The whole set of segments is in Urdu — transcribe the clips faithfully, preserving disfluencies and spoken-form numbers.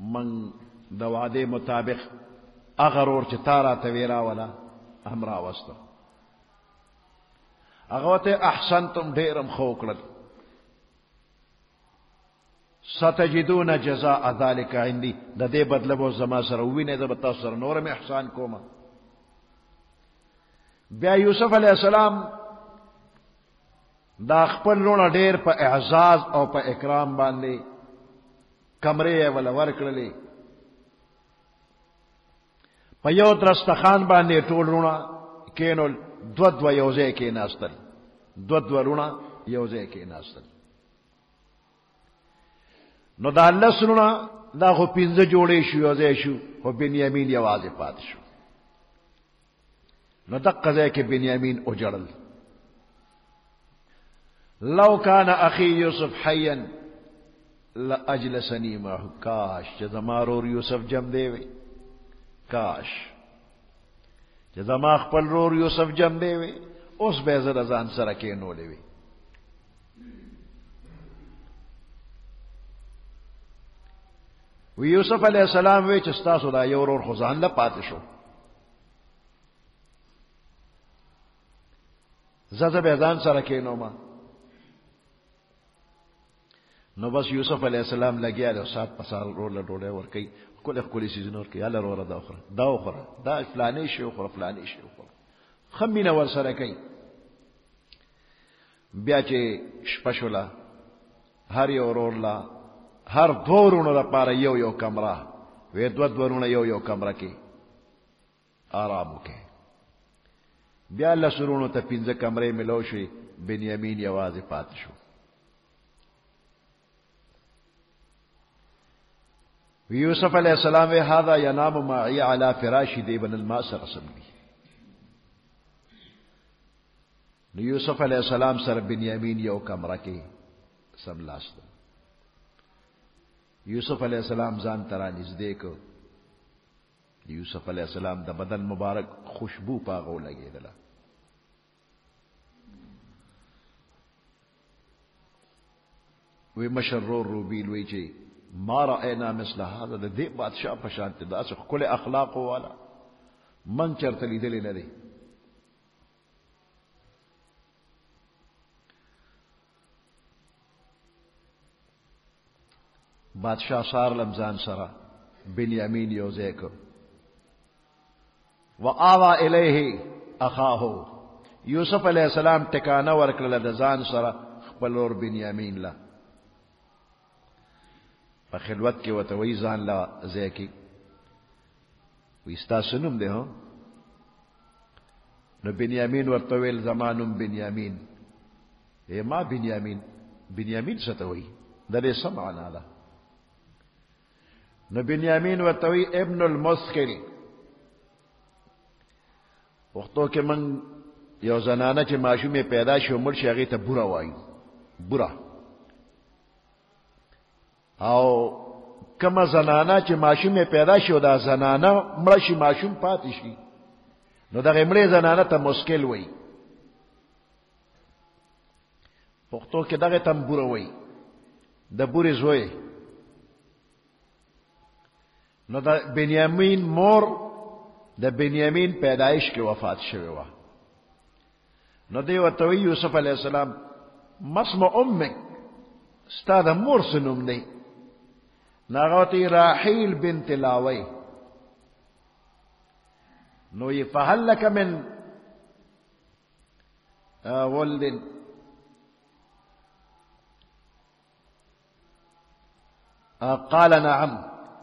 من د وعدے مطابق اغرور چ تارا تویرا والا امرا وسط اغوتے احسنتم ڈیرم خوکڑل ستجدون جزاء ذلك عندي د دې بدلبو زما سره وینه د بتا سره نور مې احسان کوما. بیا یوسف علیہ السلام دا خپل لونه ډیر په اعزاز او په اکرام باندې کمرې ولا ورکړلې په یو درستخان باندې ټول لونه کینول دو دو یوځای کې ناستل دو دو لونه یوځای کې ناستل نو دا اللہ سننا دا خو پینزه جوڑے شو یوزے شو خو بنیامین یوازے پات شو نو دق قضے کے بنیامین اجڑل. لو کان اخی یوسف حیا لاجلسنی معه کاش جزما رور یوسف جم دے وے کاش جزما خپل رور یوسف جم دے وے اس بے زر ازان سره کې نو لے وے. وی یوسف علیہ السلام وی چستا سودا یور اور خزان لا پاتشو زاد بیزان سره کې نو ما نو بس یوسف علیہ السلام لگیا له سات پسار رول له ډوډۍ ور کوي کله کله سيزن ور کوي الله ور دا اخر دا اخر دا فلانی شی اخر فلانی شی اخر خمینه ور سره کوي. بیا چې شپشولا هر یو رول لا ہر دورونو دا پارا یو یو کمرہ وی دو دورونو یو یو کمرہ کی آرامو کے. بیا اللہ سرونو تا پینزا کمرے ملو شوی بنیامین یواز پات شو. یوسف علیہ السلام وی هذا ینام معی علی فراشی دی بن الماء سر سملی. یوسف علیہ السلام سر بنیامین یو کمرہ کی سملاستا. یوسف علیہ السلام زان ترا نزدے کو یوسف علیہ السلام دا بدن مبارک خوشبو پاغو لگے دلا. وی مشرور روبیل وی چی ما رأینا مثل هذا دا دے بادشاہ پشانت دا سو کل اخلاق والا من چرتلی دلی ندے. بادشاہ سار لمزان سرا بنیامین یوزے کو وآوا الیہ اخاہو یوسف علیہ السلام ٹکانا ورکل دزان سرا خپلور بنیامین لا فخلوت کے وتوی زان لا زیکی ویستا سنم دے ہو نو بنیامین ورطویل زمانم بنیامین اے ما بنیامین بنیامین ستوی در سمعنا لا نو بنیامین و توی ابن المسکل وقتو کہ من یو زنانا چی معشو میں پیدا شو مرشی اگی تا برا وائی برا او کما زنانا چی معشو میں پیدا شو دا زنانا مرشی معشوم پاتی شی نو دا غمڑی زنانا تا مسکل وائی وقتو کہ دا غی تا برا وائی دا بوری زوئی نو دا بنیامین مور دا بنیامین پیدائش کے وفات شوی وا نو دیو توی یوسف علیہ السلام مسم امک ستا دا مور سنم دی ناغوتی راحیل بنت لاوی نو یہ فہل لک من ولد قال نعم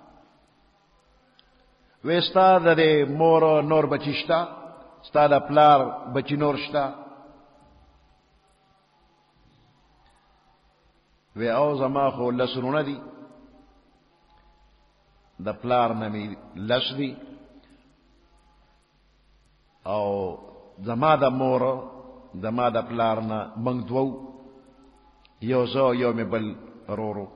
وی ستا دا دے مور نور بچشتا ستا دا پلار بچی نور شتا وی او زما خو لسرون دی دا پلار نمی لس دی او زما دا مور زما دا پلار نا منگ دو یو زو یو می بل رو رو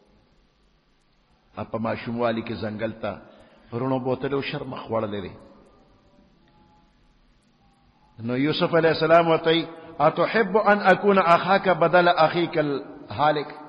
اپا ما شموالی کے زنگل تا رونو بوتلو شرم خوڑ لے دے. نو یوسف علیہ السلام وطی اتحب ان اکون اخاک بدل اخیک الحالک